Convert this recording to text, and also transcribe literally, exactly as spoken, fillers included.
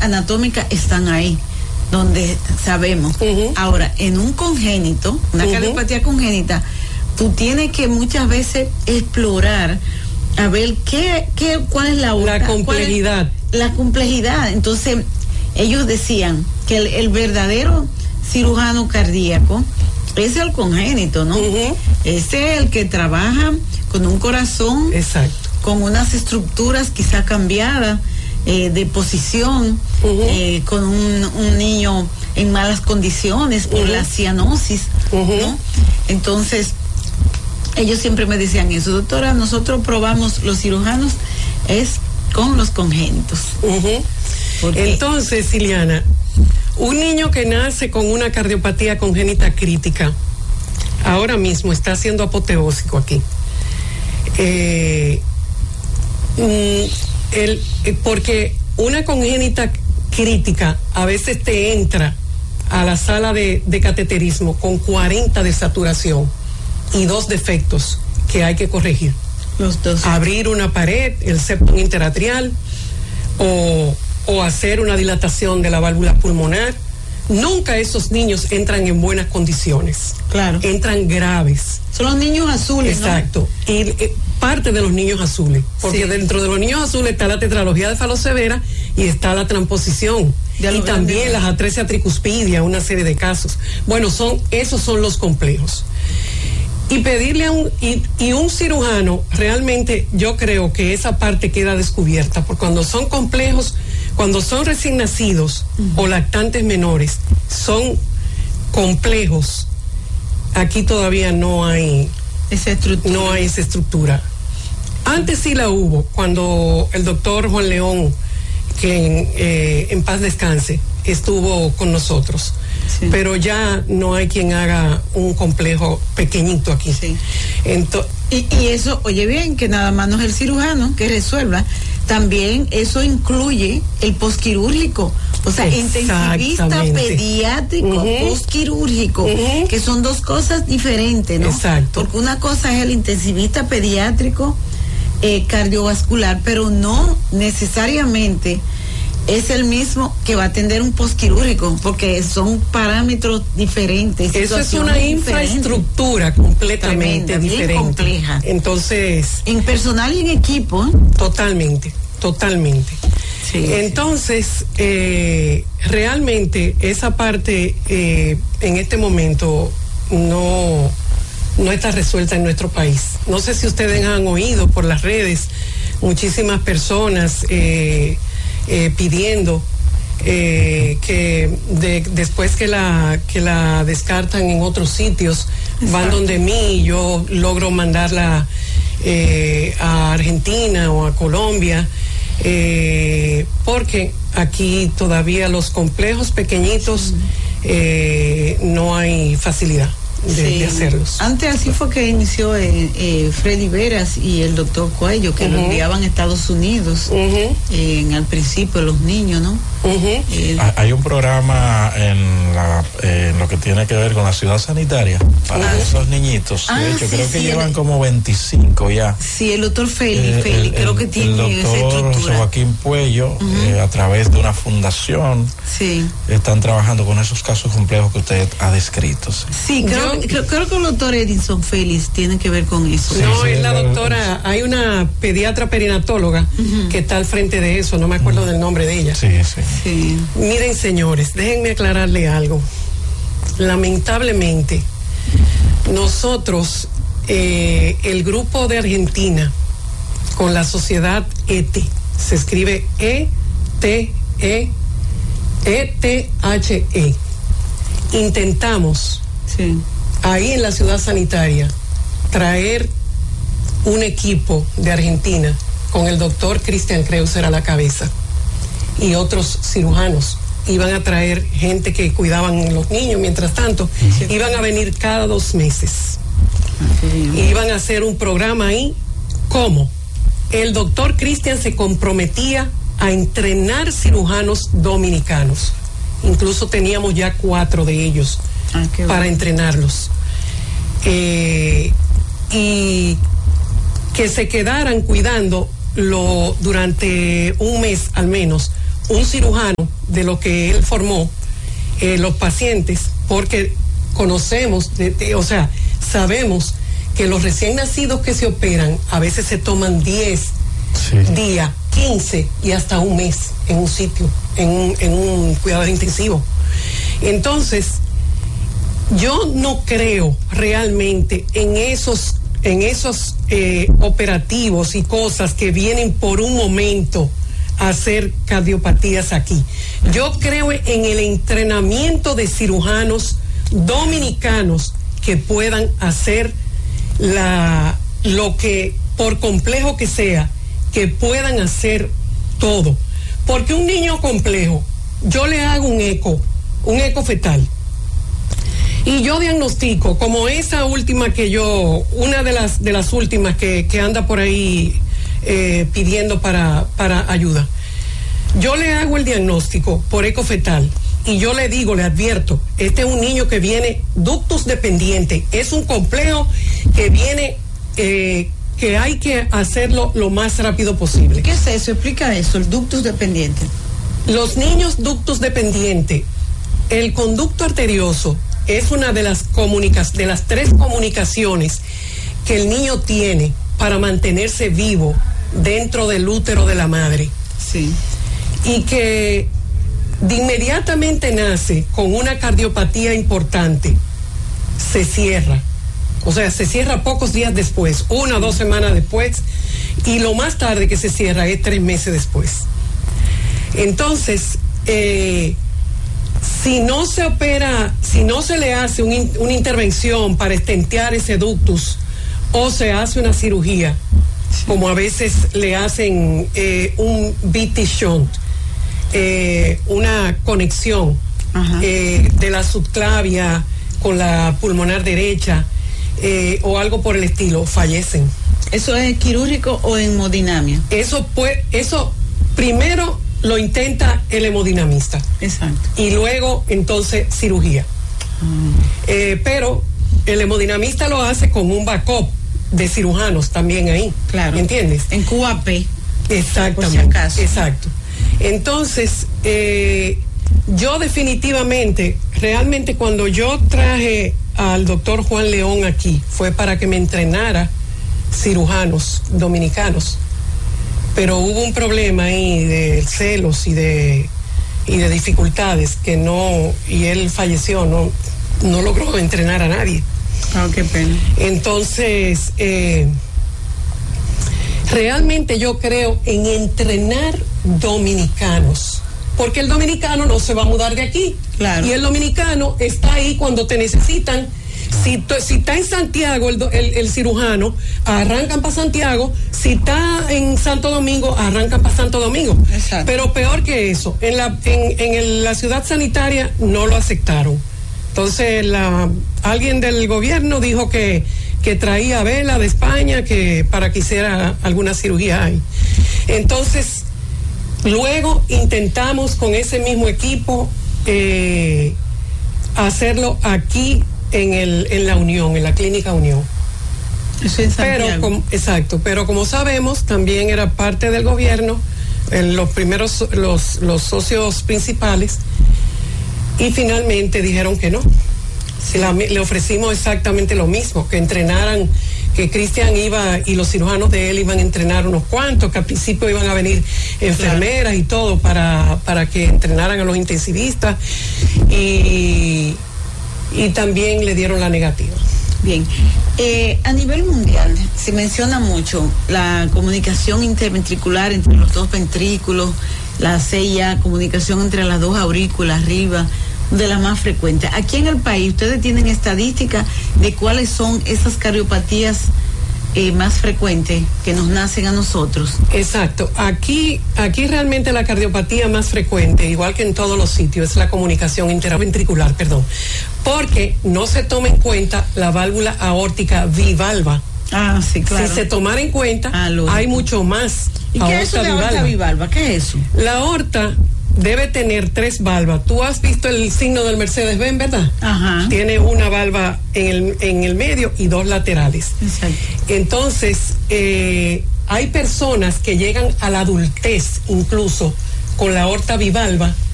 anatómicas están ahí, donde sabemos. Uh-huh. Ahora, en un congénito, una uh-huh. cardiopatía congénita, tú tienes que muchas veces explorar a ver qué, qué cuál es la la complejidad. Es, la complejidad. Entonces, ellos decían que el, el verdadero cirujano cardíaco es el congénito, ¿no? Uh-huh. Ese es el que trabaja con un corazón, exacto, con unas estructuras quizá cambiadas eh, de posición, uh-huh. eh, con un, un niño en malas condiciones por uh-huh. la cianosis, uh-huh. ¿no? Entonces, ellos siempre me decían eso, doctora, nosotros probamos los cirujanos es con los congénitos. Uh-huh. Entonces, Iliana, un niño que nace con una cardiopatía congénita crítica, ahora mismo está siendo apoteósico aquí. Eh, el, porque una congénita crítica a veces te entra a la sala de, de cateterismo con cuarenta de saturación y dos defectos que hay que corregir. Los dos. Abrir una pared, el septum interatrial, o, o hacer una dilatación de la válvula pulmonar. Nunca esos niños entran en buenas condiciones. Claro. Entran graves. Son los niños azules, exacto, ¿no? Y eh, parte de los niños azules, porque sí. dentro de los niños azules está la tetralogía de falosevera y está la transposición. Y también las atresia tricuspidia, una serie de casos. Bueno, son esos son los complejos. Y pedirle a un y, y un cirujano, realmente yo creo que esa parte queda descubierta, porque cuando son complejos, cuando son recién nacidos uh-huh. o lactantes menores, son complejos, aquí todavía no hay esa estructura. No hay esa estructura. Antes sí la hubo, cuando el doctor Juan León, que en, eh, en paz descanse, estuvo con nosotros. Sí. Pero ya no hay quien haga un complejo pequeñito aquí. Sí. Entonces, y, y eso, oye bien, que nada más no es el cirujano que resuelva, también eso incluye el posquirúrgico, o sea, intensivista pediátrico, uh-huh. posquirúrgico, uh-huh. que son dos cosas diferentes, ¿no? Exacto. Porque una cosa es el intensivista pediátrico eh, cardiovascular, pero no necesariamente es el mismo que va a atender un posquirúrgico, porque son parámetros diferentes. Eso es una infraestructura completamente tremenda, diferente. Bien compleja. Entonces. En personal y en equipo. ¿eh? Totalmente, totalmente. Sí, Entonces, sí. Eh, realmente esa parte eh, en este momento no, no está resuelta en nuestro país. No sé si ustedes han oído por las redes muchísimas personas eh, Eh, pidiendo eh, que de, después que la que la descartan en otros sitios, exacto. van donde mí, yo logro mandarla eh, a Argentina o a Colombia, eh, porque aquí todavía los complejos pequeñitos sí. eh, no hay facilidad de, sí. de hacerlos. Antes así fue que inició eh, eh, Freddy Veras y el doctor Cuello, que uh-huh. lo enviaban a Estados Unidos uh-huh. eh, en, al principio los niños, ¿no? Uh-huh. Eh, Hay un programa en, la, eh, en lo que tiene que ver con la ciudad sanitaria para uh-huh. esos niñitos. Ah, de hecho, sí, creo sí, que llevan el, como veinticinco ya. Sí, el doctor Félix, eh, Félix, creo el, que tiene el doctor José Joaquín Puello, uh-huh. eh, a través de una fundación, sí. están trabajando con esos casos complejos que usted ha descrito. Sí, sí creo, Yo, creo, creo que el doctor Edison Félix tiene que ver con eso. Sí, no, sí, es la doctora, hay una pediatra perinatóloga uh-huh. que está al frente de eso, no me acuerdo uh-huh. del nombre de ella. Sí, sí. Sí. Miren, señores, déjenme aclararle algo. Lamentablemente, nosotros, eh, el grupo de Argentina, con la sociedad E T, se escribe E T E, E T H E, intentamos, sí. ahí en la ciudad sanitaria, traer un equipo de Argentina con el doctor Christian Kreuser a la cabeza y otros cirujanos. Iban a traer gente que cuidaban los niños, mientras tanto, sí. iban a venir cada dos meses. Sí. Iban a hacer un programa ahí. ¿Cómo? El doctor Christian se comprometía a entrenar cirujanos dominicanos. Incluso teníamos ya cuatro de ellos ah, para bueno. entrenarlos. Eh, y que se quedaran cuidando lo, durante un mes al menos un cirujano de lo que él formó, eh, los pacientes, porque conocemos, de, de, o sea, sabemos que los recién nacidos que se operan a veces se toman diez sí. días, quince y hasta un mes en un sitio, en un, en un cuidado intensivo. Entonces, yo no creo realmente en esos, en esos eh, operativos y cosas que vienen por un momento a hacer cardiopatías aquí. Yo creo en el entrenamiento de cirujanos dominicanos que puedan hacer la, lo que, por complejo que sea, que puedan hacer todo. Porque un niño complejo, yo le hago un eco, un eco fetal, y yo diagnostico, como esa última que yo, una de las de las últimas que, que anda por ahí eh, pidiendo para, para ayuda. Yo le hago el diagnóstico por eco fetal y yo le digo, le advierto, este es un niño que viene ductus dependiente, es un complejo que viene, eh, que hay que hacerlo lo más rápido posible. ¿Qué es eso? Explica eso, el ductus dependiente. Los niños ductus dependiente, el conducto arterioso es una de las comunicas, de las tres comunicaciones que el niño tiene para mantenerse vivo dentro del útero de la madre. Sí. Y que de inmediatamente nace con una cardiopatía importante, se cierra. O sea, se cierra pocos días después, una o dos semanas después, y lo más tarde que se cierra es tres meses después. Entonces, eh, si no se opera, si no se le hace un, una intervención para estentear ese ductus o se hace una cirugía, como a veces le hacen eh, un V T shunt, eh, una conexión eh, de la subclavia con la pulmonar derecha eh, o algo por el estilo, fallecen. ¿Eso es quirúrgico o hemodinamia? Eso, pues, eso primero lo intenta el hemodinamista. Exacto. Y luego, entonces, cirugía. Mm. Eh, pero el hemodinamista lo hace con un backup de cirujanos también ahí. Claro. ¿Entiendes? En Q A P. Exactamente. Por si acaso. Exacto. Entonces, eh, yo definitivamente, realmente cuando yo traje al doctor Juan León aquí, fue para que me entrenara cirujanos dominicanos. Pero hubo un problema ahí de celos y de y de dificultades que no, y él falleció, no, no logró entrenar a nadie. Ah, qué pena. Entonces, eh, realmente yo creo en entrenar dominicanos, porque el dominicano no se va a mudar de aquí. Claro. Y el dominicano está ahí cuando te necesitan. Si, si está en Santiago el, el, el cirujano, arrancan para Santiago. Si está en Santo Domingo, arrancan para Santo Domingo. Exacto. Pero peor que eso, en la, en, en el, la ciudad sanitaria no lo aceptaron. Entonces la, alguien del gobierno dijo que, que traía a Vela de España que para que hiciera alguna cirugía ahí. Entonces, luego intentamos con ese mismo equipo eh, hacerlo aquí en el en la Unión, en la Clínica Unión. Eso en Santiago. Pero com, exacto, pero como sabemos, también era parte del gobierno, en los primeros, los, los socios principales, y finalmente dijeron que no. Si la, le ofrecimos exactamente lo mismo, que entrenaran, que Cristian iba y los cirujanos de él iban a entrenar unos cuantos, que al principio iban a venir enfermeras y todo para, para que entrenaran a los intensivistas, y y también le dieron la negativa. Bien, eh, a nivel mundial se menciona mucho la comunicación interventricular entre los dos ventrículos, la C I A, comunicación entre las dos aurículas arriba, de las más frecuentes. Aquí en el país, ¿ustedes tienen estadísticas de cuáles son esas cardiopatías eh, más frecuentes que nos nacen a nosotros? Exacto. Aquí, aquí realmente la cardiopatía más frecuente, igual que en todos los sitios, es la comunicación interventricular, perdón, porque no se toma en cuenta la válvula aórtica bivalva. Ah, sí, claro. Si se tomara en cuenta, ah, hay mucho más. ¿Y qué es eso de aorta bivalva? ¿Qué es eso? La aorta debe tener tres valvas. Tú has visto el signo del Mercedes-Benz, ¿verdad? Ajá. Tiene una valva en el, en el medio y dos laterales. Exacto. Entonces, eh, hay personas que llegan a la adultez incluso con la aorta bivalva,